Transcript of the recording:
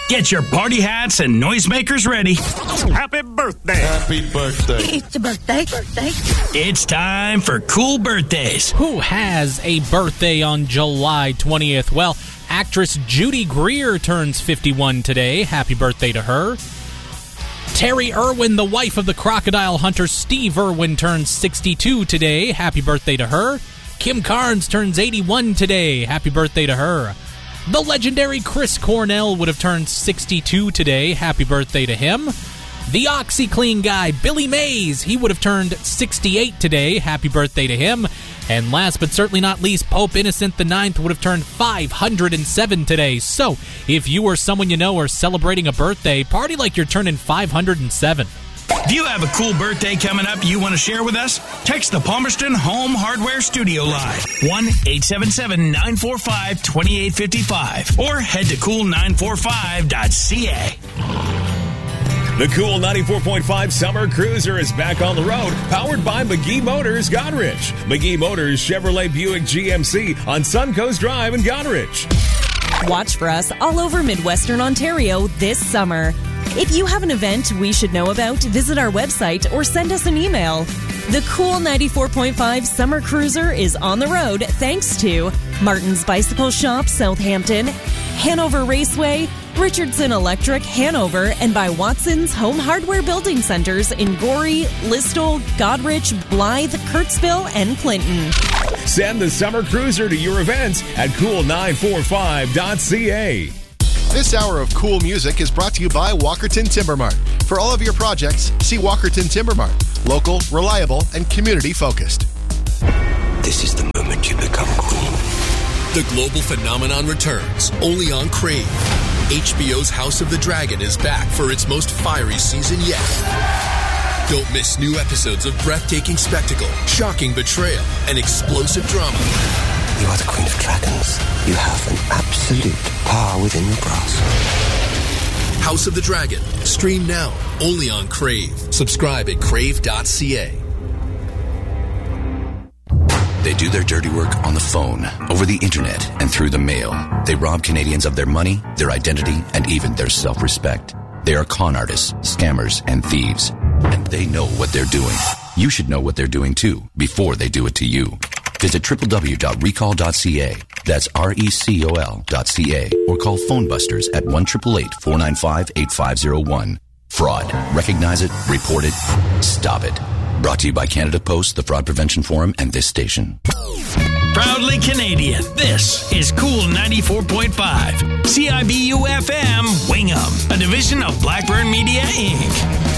Get your party hats and noisemakers ready. Happy birthday. Happy birthday. It's a birthday. It's time for Cool Birthdays. Who has a birthday on July 20th? Well, actress Judy Greer turns 51 today. Happy birthday to her. Terry Irwin, the wife of the crocodile hunter Steve Irwin, turns 62 today. Happy birthday to her. Kim Carnes turns 81 today. Happy birthday to her. The legendary Chris Cornell would have turned 62 today. Happy birthday to him. The OxyClean guy, Billy Mays, he would have turned 68 today. Happy birthday to him. And last but certainly not least, Pope Innocent IX would have turned 507 today. So, if you or someone you know are celebrating a birthday, party like you're turning 507. If you have a cool birthday coming up you want to share with us, text the Palmerston Home Hardware Studio line, 1-877-945-2855, or head to cool945.ca. The Cool 94.5 Summer Cruiser is back on the road, powered by McGee Motors, Goderich. McGee Motors Chevrolet Buick GMC on Suncoast Drive in Goderich. Watch for us all over Midwestern Ontario this summer. If you have an event we should know about, visit our website or send us an email. The Cool 94.5 Summer Cruiser is on the road thanks to Martin's Bicycle Shop, Southampton, Hanover Raceway, Richardson Electric, Hanover, and by Watson's Home Hardware Building Centers in Gorey, Listowel, Goderich, Blythe, Kirksville, and Clinton. Send the Summer Cruiser to your events at cool945.ca. This hour of cool music is brought to you by Walkerton Timber Mart. For all of your projects, see Walkerton Timber Mart. Local, reliable, and community-focused. This is the moment you become queen. The global phenomenon returns, only on Crave. HBO's House of the Dragon is back for its most fiery season yet. Don't miss new episodes of breathtaking spectacle, shocking betrayal, and explosive drama. You are the Queen of Dragons. You have an absolute power within your grasp. House of the Dragon. Stream now, only on Crave. Subscribe at crave.ca. They do their dirty work on the phone, over the internet, and through the mail. They rob Canadians of their money, their identity, and even their self-respect. They are con artists, scammers, and thieves. And they know what they're doing. You should know what they're doing too, before they do it to you. Visit www.recall.ca. That's recol.ca. Or call Phone Busters at 1-888-495-8501. Fraud. Recognize it, report it, stop it. Brought to you by Canada Post, the Fraud Prevention Forum, and this station. Proudly Canadian, this is Cool 94.5. CIBU-FM, Wingham, a division of Blackburn Media, Inc.